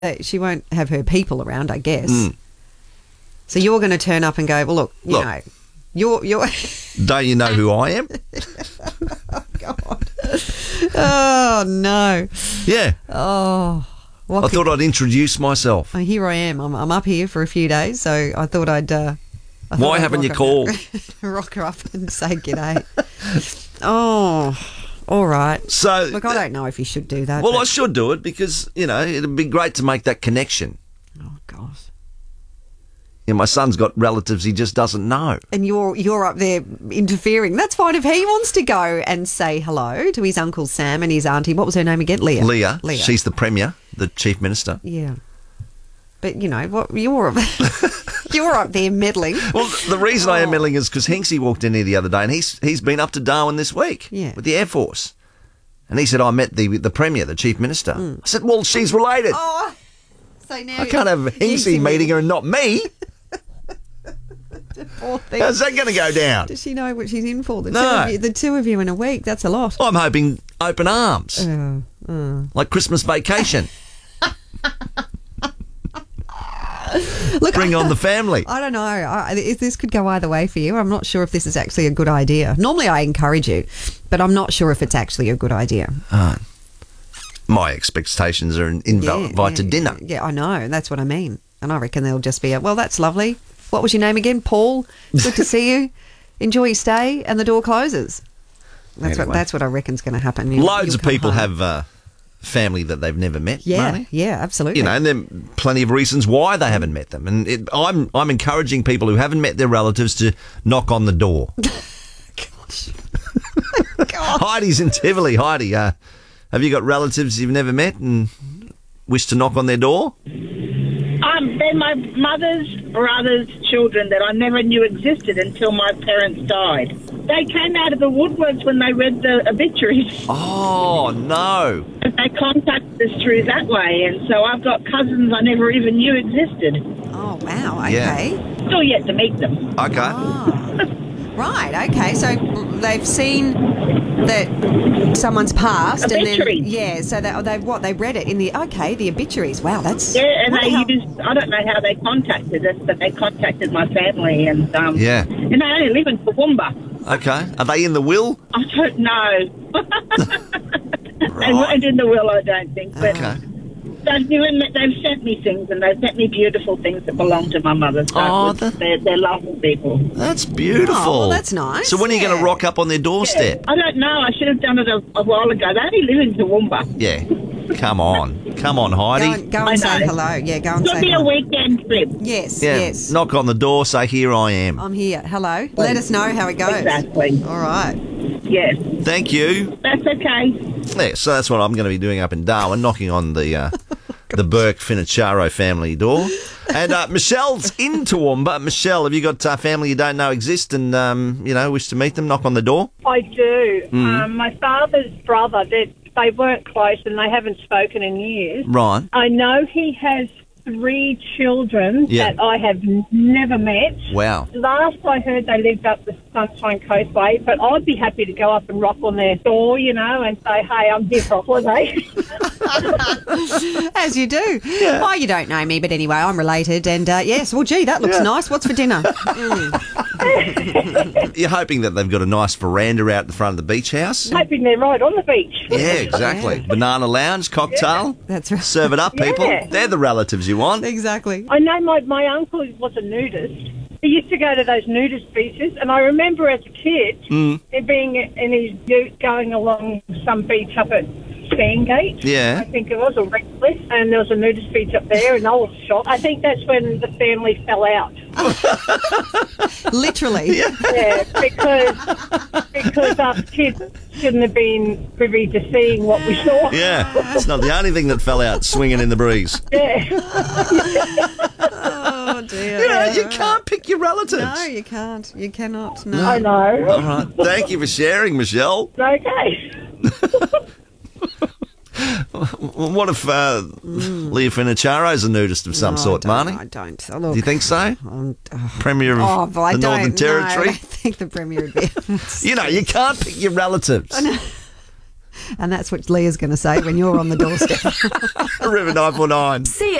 she won't have her people around, I guess. So you're going to turn up and go, well, look, you know, you're Don't you know who I am? Oh, God. Oh, no. Yeah. Oh. I thought I'd introduce myself. Here I am. I'm up here for a few days, so I thought I'd... Why haven't you called? Rock her up and say g'day. Oh, all right. So, look, I don't know if you should do that. Well, I should do it because, you know, it'd be great to make that connection. Oh, God. Yeah, my son's got relatives he just doesn't know. And you're up there interfering. That's fine if he wants to go and say hello to his Uncle Sam and his auntie. What was her name again? Leah. Leah. She's the Premier, the Chief Minister. Yeah. But, you know, what you're up there meddling. Well, the reason I am meddling is because Hinksy walked in here the other day and he's been up to Darwin this week with the Air Force. And he said, I met the Premier, the Chief Minister. I said, well, she's related. Oh, so now I can't have Hinksy meeting her and not me. Poor thing. How's that going to go down? Does she know what she's in for? No. The two of you in a week, that's a lot. I'm hoping open arms. Like Christmas vacation. Look, bring on the family. I don't know. This could go either way for you. I'm not sure if this is actually a good idea. Normally I encourage you, but I'm not sure if it's actually a good idea. My expectations are an invite to dinner. Yeah, I know. That's what I mean. And I reckon they'll just be, well, that's lovely. What was your name again? Paul. Good to see you. Enjoy your stay, and the door closes. That's what I reckon's going to happen. Loads of people have family that they've never met. Yeah, Marnie. yeah, absolutely. You know, and there are plenty of reasons why they haven't met them. And I'm encouraging people who haven't met their relatives to knock on the door. Gosh. Heidi's in Tivoli. Heidi, have you got relatives you've never met and wish to knock on their door? They're my mother's brother's children that I never knew existed until my parents died. They came out of the woodworks when they read the obituaries. Oh, no. They contacted us through that way, and so I've got cousins I never even knew existed. Oh, wow, okay. Yeah. Still yet to meet them. Okay. Oh. Right, okay. So they've seen that someone's passed, obituaries. And then so they read it in the obituaries. Wow, that's and they used, I don't know how they contacted us, but they contacted my family, and and they only live in Toowoomba. Okay, are they in the will? I don't know. They weren't in the will, I don't think. But they've sent me things, and they've sent me beautiful things that belong to my mother. So they're lovely people. That's beautiful. Oh, well, that's nice. So when are you going to rock up on their doorstep? I don't know. I should have done it a while ago. They only live in Toowoomba. Yeah. Come on, Heidi. Go and say hello. Yeah, go and say hello. It'll be a weekend trip. Yes, Yeah. yes. Knock on the door, say, here I am. I'm here. Hello. Let us know how it goes. Exactly. All right. Yes. Thank you. That's okay. Yeah, so that's what I'm going to be doing up in Darwin, knocking on the Burke Finacharo family door. And Michelle's in Toowoomba. Michelle, have you got family you don't know exist and, wish to meet them? Knock on the door? I do. My father's brother, they weren't close and they haven't spoken in years. Right. I know he has 3 children that I have never met. Wow. Last I heard, they lived up the Sunshine Coastway, but I'd be happy to go up and rock on their door, and say, hey, I'm here for holiday. As you do. Yeah. Oh, you don't know me, but anyway, I'm related. And yes, well, gee, that looks nice. What's for dinner? You're hoping that they've got a nice veranda out the front of the beach house? Hoping they're right on the beach. Yeah, exactly. Yeah. Banana lounge, cocktail. That's right. Serve it up, people. Yeah. They're the relatives you want. Exactly. I know my uncle was a nudist. He used to go to those nudist beaches, and I remember as a kid him being in his ute going along some beach up at Sandgate. Yeah. I think it was, or Redcliffe, and there was a nudist beach up there, and I was shocked. I think that's when the family fell out. Literally. Yeah, because us kids shouldn't have been privy to seeing what we saw. Yeah, it's not the only thing that fell out swinging in the breeze. Yeah. Oh, dear. You can't pick your relatives. No, you can't. You cannot. No. I know. All right. Thank you for sharing, Michelle. Okay. What if Leah Finacharo's a nudist of some sort, Marnie? I don't. Do you think so? Premier of the Northern Territory? I think the Premier would be... You can't pick your relatives. And that's what Leah's going to say when you're on the doorstep. River 949. See